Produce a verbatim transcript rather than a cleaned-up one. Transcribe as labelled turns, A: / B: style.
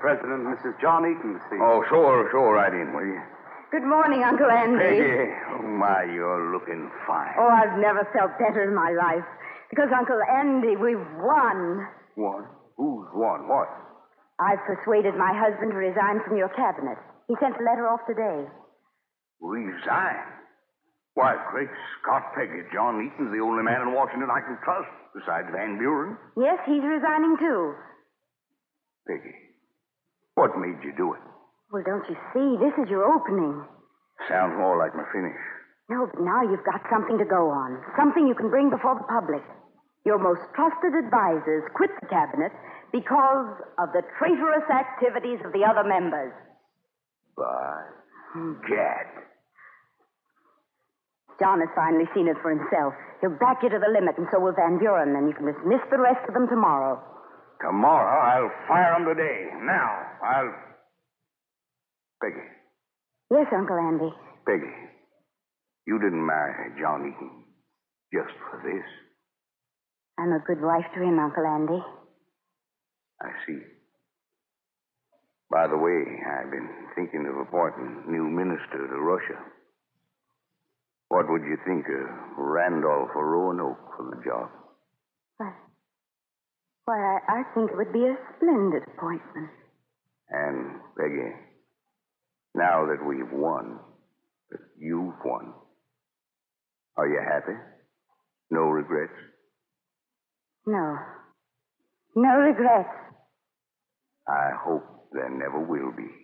A: President and Missus John Eaton to see you.
B: Oh, sure, sure, right in, will you?
C: Good morning, Uncle Andy.
B: Peggy. Oh, my, you're looking fine.
C: Oh, I've never felt better in my life. Because, Uncle Andy, we've won.
B: Won? Who's won? What?
C: I've persuaded my husband to resign from your cabinet. He sent a letter off today.
B: Resign? Why, great Scott, Peggy, John Eaton's the only man in Washington I can trust, besides Van Buren.
C: Yes, he's resigning, too.
B: Peggy, what made you do it?
C: Well, don't you see? This is your opening.
B: Sounds more like my finish.
C: No, but now you've got something to go on. Something you can bring before the public. Your most trusted advisors quit the cabinet because of the traitorous activities of the other members.
B: By gad.
C: John has finally seen it for himself. He'll back you to the limit, and so will Van Buren, and you can dismiss the rest of them tomorrow.
B: Tomorrow? I'll fire them today. Now, I'll... Peggy.
C: Yes, Uncle Andy.
B: Peggy, you didn't marry John Eaton just for this.
C: I'm a good wife to him, Uncle Andy.
B: I see. By the way, I've been thinking of appointing new minister to Russia. What would you think of Randolph or Roanoke for the job?
C: Why, why I, I think it would be a splendid appointment.
B: And, Peggy, now that we've won, that you've won, are you happy? No regrets?
C: No. No regrets.
B: I hope there never will be.